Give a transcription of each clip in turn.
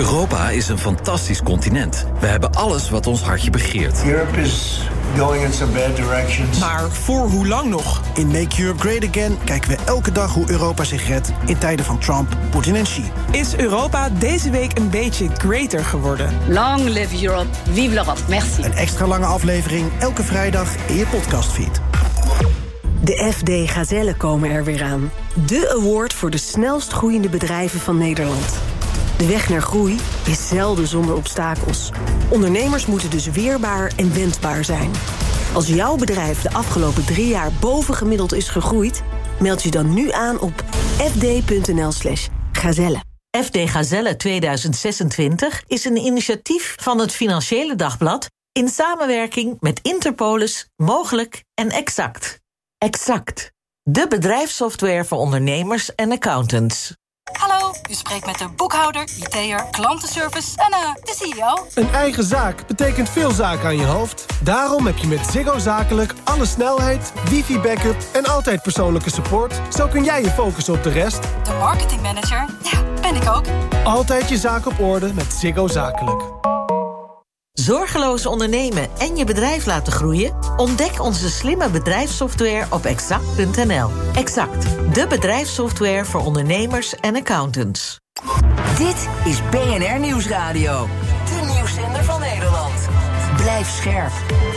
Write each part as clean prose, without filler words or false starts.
Europa is een fantastisch continent. We hebben alles wat ons hartje begeert. Europe is going in some bad directions. Maar voor hoe lang nog? In Make Europe Great Again kijken we elke dag hoe Europa zich redt in tijden van Trump, Poetin en Xi. Is Europa deze week een beetje greater geworden? Long live Europe, vive l'Europe, merci. Een extra lange aflevering elke vrijdag in je podcastfeed. De FD Gazelle komen er weer aan. De award voor de snelst groeiende bedrijven van Nederland. De weg naar groei is zelden zonder obstakels. Ondernemers moeten dus weerbaar en wendbaar zijn. Als jouw bedrijf de afgelopen 3 jaar bovengemiddeld is gegroeid, meld je dan nu aan op fd.nl/gazelle. FD Gazelle 2026 is een initiatief van het Financiële Dagblad in samenwerking met Interpolis, Mogelijk en Exact. Exact, de bedrijfssoftware voor ondernemers en accountants. Hallo, u spreekt met de boekhouder, IT'er, klantenservice en de CEO. Een eigen zaak betekent veel zaken aan je hoofd. Daarom heb je met Ziggo Zakelijk alle snelheid, wifi-backup en altijd persoonlijke support. Zo kun jij je focussen op de rest. De marketingmanager, ja, ben ik ook. Altijd je zaak op orde met Ziggo Zakelijk. Zorgeloos ondernemen en je bedrijf laten groeien? Ontdek onze slimme bedrijfssoftware op Exact.nl. Exact, de bedrijfssoftware voor ondernemers en accountants. Dit is BNR Nieuwsradio. De nieuwszender van Nederland. Blijf scherp.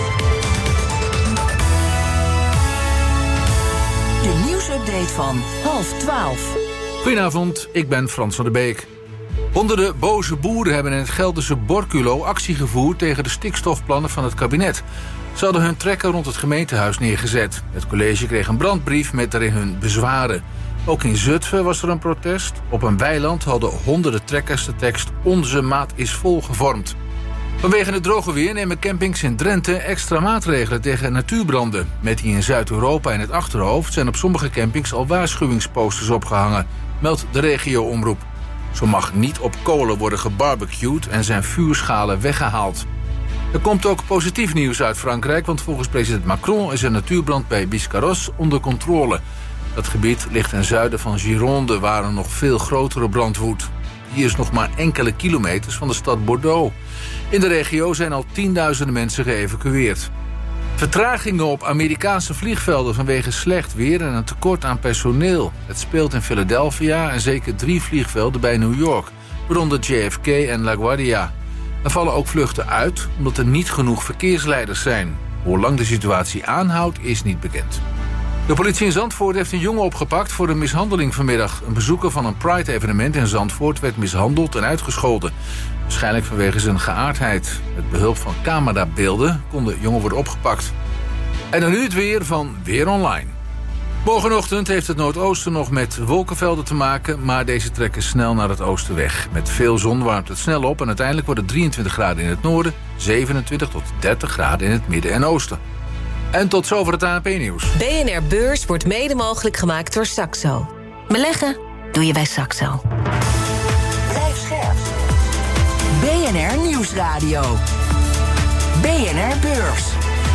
De nieuwsupdate van 11:30. Goedenavond, ik ben Frans van der Beek. Honderden boze boeren hebben in het Gelderse Borculo actie gevoerd tegen de stikstofplannen van het kabinet. Ze hadden hun trekker rond het gemeentehuis neergezet. Het college kreeg een brandbrief met daarin hun bezwaren. Ook in Zutphen was er een protest. Op een weiland hadden honderden trekkers de tekst "Onze maat is vol" gevormd. Vanwege het droge weer nemen campings in Drenthe extra maatregelen tegen natuurbranden. Met die in Zuid-Europa in het achterhoofd zijn op sommige campings al waarschuwingsposters opgehangen, meldt de regio-omroep. Zo mag niet op kolen worden gebarbecued en zijn vuurschalen weggehaald. Er komt ook positief nieuws uit Frankrijk, want volgens president Macron is een natuurbrand bij Biscarrosse onder controle. Dat gebied ligt ten zuiden van Gironde, waar een nog veel grotere brand woedt. Die is nog maar enkele kilometers van de stad Bordeaux. In de regio zijn al tienduizenden mensen geëvacueerd. Vertragingen op Amerikaanse vliegvelden vanwege slecht weer en een tekort aan personeel. Het speelt in Philadelphia en zeker 3 vliegvelden bij New York, waaronder JFK en LaGuardia. Er vallen ook vluchten uit omdat er niet genoeg verkeersleiders zijn. Hoe lang de situatie aanhoudt is niet bekend. De politie in Zandvoort heeft een jongen opgepakt voor een mishandeling vanmiddag. Een bezoeker van een Pride-evenement in Zandvoort werd mishandeld en uitgescholden. Waarschijnlijk vanwege zijn geaardheid. Met behulp van camerabeelden kon de jongen worden opgepakt. En dan nu het weer van Weer Online. Morgenochtend heeft het Noordoosten nog met wolkenvelden te maken, maar deze trekken snel naar het oosten weg. Met veel zon warmt het snel op en uiteindelijk wordt het 23 graden in het noorden, 27 tot 30 graden in het midden en oosten. En tot zover het ANP-nieuws. BNR Beurs wordt mede mogelijk gemaakt door Saxo. Beleggen doe je bij Saxo. Blijf scherp. BNR Nieuwsradio. BNR Beurs.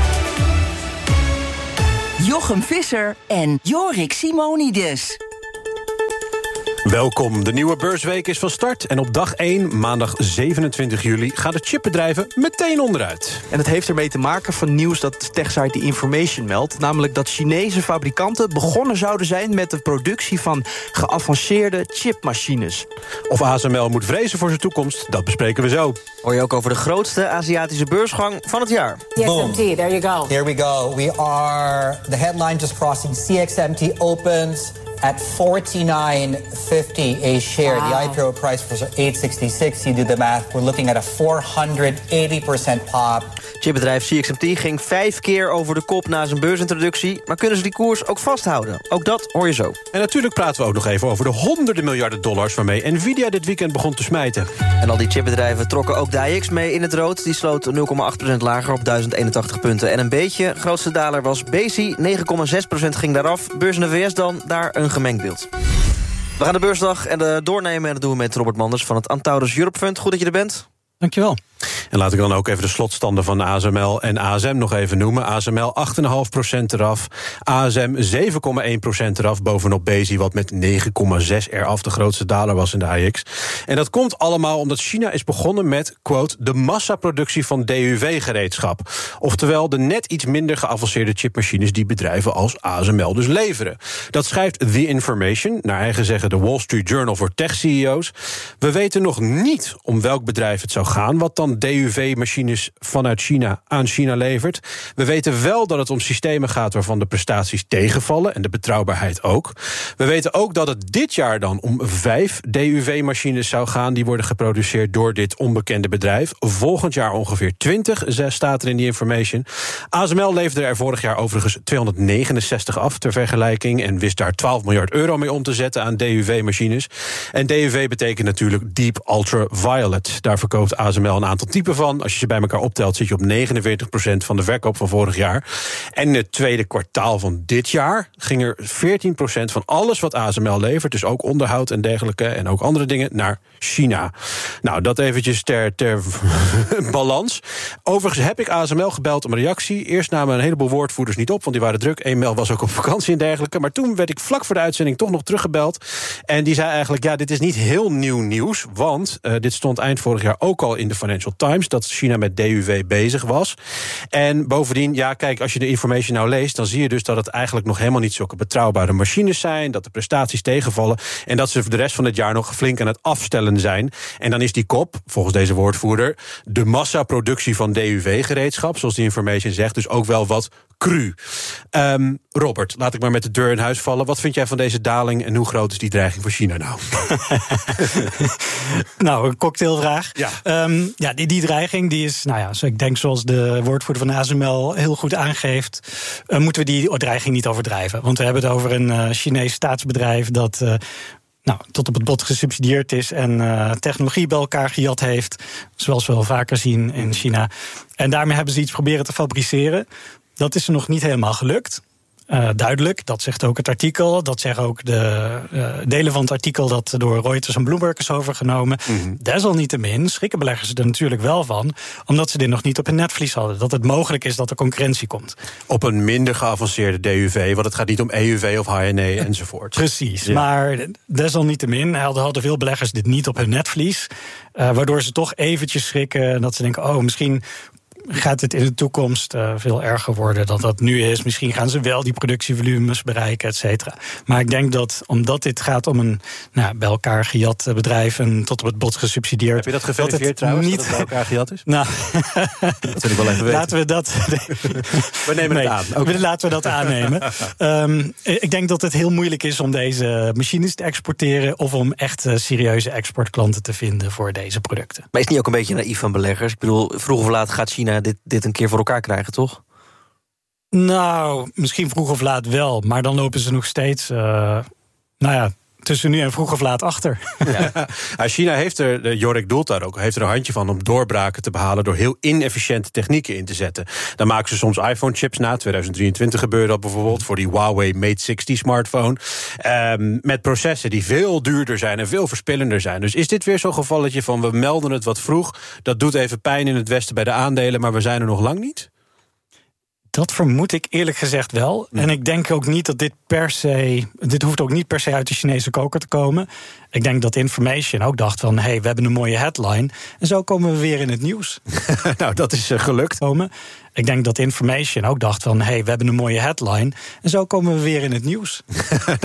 Jochem Visser en Jorik Simonides. Welkom, de nieuwe beursweek is van start. En op dag 1, maandag 27 juli, gaan de chipbedrijven meteen onderuit. En het heeft ermee te maken van nieuws dat techsite The Information meldt. Namelijk dat Chinese fabrikanten begonnen zouden zijn met de productie van geavanceerde chipmachines. Of ASML moet vrezen voor zijn toekomst, dat bespreken we zo. Hoor je ook over de grootste Aziatische beursgang van het jaar. CXMT, there you go. Here we go. We are, the headline just crossing, CXMT opens at $49.50 a share. Wow. The IPO price was $8.66. You do the math. We're looking at a 480% pop. Chipbedrijf CXMT ging 5 keer over de kop na zijn beursintroductie. Maar kunnen ze die koers ook vasthouden? Ook dat hoor je zo. En natuurlijk praten we ook nog even over de honderden miljarden dollars waarmee Nvidia dit weekend begon te smijten. En al die chipbedrijven trokken ook de AX mee in het rood. Die sloot 0,8% lager op 1081 punten. En een beetje, grootste daler was Besi, 9,6% ging daaraf. Beurs in de VS dan, daar een gemengd beeld. We gaan de beursdag doornemen en dat doen we met Robert Manders van het Antaurus Europe Fund. Goed dat je er bent. Dankjewel. En laat ik dan ook even de slotstanden van ASML en ASM nog even noemen. ASML 8,5% eraf. ASM 7,1% eraf. Bovenop Besi wat met 9,6 eraf de grootste daler was in de AEX. En dat komt allemaal omdat China is begonnen met, quote, de massaproductie van DUV-gereedschap. Oftewel de net iets minder geavanceerde chipmachines die bedrijven als ASML dus leveren. Dat schrijft The Information, naar eigen zeggen de Wall Street Journal voor tech-CEO's. We weten nog niet om welk bedrijf het zou gaan wat dan DUV-machines vanuit China aan China levert. We weten wel dat het om systemen gaat waarvan de prestaties tegenvallen en de betrouwbaarheid ook. We weten ook dat het dit jaar dan om 5 DUV-machines zou gaan die worden geproduceerd door dit onbekende bedrijf. Volgend jaar ongeveer 20, staat er in die information. ASML leverde er vorig jaar overigens 269 af ter vergelijking en wist daar 12 miljard euro mee om te zetten aan DUV-machines. En DUV betekent natuurlijk Deep Ultraviolet. Daar verkoopt ASML een aantal typen van. Als je ze bij elkaar optelt zit je op 49% van de verkoop van vorig jaar. En in het tweede kwartaal van dit jaar ging er 14% van alles wat ASML levert, dus ook onderhoud en dergelijke en ook andere dingen, naar China. Nou, dat eventjes ter balans. Overigens heb ik ASML gebeld om een reactie. Eerst namen een heleboel woordvoerders niet op, want die waren druk. Een was ook op vakantie en dergelijke. Maar toen werd ik vlak voor de uitzending toch nog teruggebeld. En die zei eigenlijk, ja, dit is niet heel nieuw nieuws, want dit stond eind vorig jaar ook al in de Financial Times, dat China met DUV bezig was. En bovendien, ja, kijk, als je de information nou leest, dan zie je dus dat het eigenlijk nog helemaal niet zulke betrouwbare machines zijn, dat de prestaties tegenvallen en dat ze de rest van het jaar nog flink aan het afstellen zijn. En dan is die kop, volgens deze woordvoerder, de massaproductie van DUV-gereedschap, zoals die information zegt, dus ook wel wat cru. Robert, laat ik maar met de deur in huis vallen. Wat vind jij van deze daling en hoe groot is die dreiging voor China nou? Nou, een cocktailvraag. Ja. Die dreiging die is, nou ja, ik denk zoals de woordvoerder van ASML heel goed aangeeft, moeten we die dreiging niet overdrijven. Want we hebben het over een Chinees staatsbedrijf dat tot op het bot gesubsidieerd is en technologie bij elkaar gejat heeft, zoals we wel vaker zien in China. En daarmee hebben ze iets proberen te fabriceren. Dat is er nog niet helemaal gelukt. Duidelijk, dat zegt ook het artikel. Dat zeggen ook de delen van het artikel dat door Reuters en Bloomberg is overgenomen. Desalniettemin schrikken beleggers er natuurlijk wel van, omdat ze dit nog niet op hun netvlies hadden. Dat het mogelijk is dat er concurrentie komt. Op een minder geavanceerde DUV, want het gaat niet om EUV of HNE enzovoort. Precies, ja. Maar desalniettemin hadden veel beleggers dit niet op hun netvlies. Waardoor ze toch eventjes schrikken en dat ze denken, misschien gaat het in de toekomst veel erger worden dan dat nu is. Misschien gaan ze wel die productievolumes bereiken, et cetera. Maar ik denk dat, omdat dit gaat om een bij elkaar gejat bedrijf en tot op het bot gesubsidieerd. Heb je dat geverifieerd trouwens, niet dat het bij elkaar gejat is? Nou, dat wil ik wel even weten. Laten we dat. We nemen het aan. Okay. Laten we dat aannemen. Ik denk dat het heel moeilijk is om deze machines te exporteren of om echt serieuze exportklanten te vinden voor deze producten. Maar is het niet ook een beetje naïef van beleggers? Ik bedoel, vroeg of laat gaat China dit een keer voor elkaar krijgen, toch? Nou, misschien vroeg of laat wel. Maar dan lopen ze nog steeds tussen nu en vroeg of laat achter. Ja. China heeft er, Jorik doelt daar ook, heeft er een handje van om doorbraken te behalen door heel inefficiënte technieken in te zetten. Dan maken ze soms iPhone-chips na. 2023 gebeurde dat bijvoorbeeld voor die Huawei Mate 60 smartphone. Met processen die veel duurder zijn en veel verspillender zijn. Dus is dit weer zo'n gevalletje van we melden het wat vroeg. Dat doet even pijn in het Westen bij de aandelen, maar we zijn er nog lang niet? Dat vermoed ik eerlijk gezegd wel. Ja. En ik denk ook niet dat dit hoeft ook niet per se uit de Chinese koker te komen. Ik denk dat Information ook dacht van, we hebben een mooie headline. En zo komen we weer in het nieuws. Nou, dat is gelukt. Ik denk dat Information ook dacht van, we hebben een mooie headline. En zo komen we weer in het nieuws.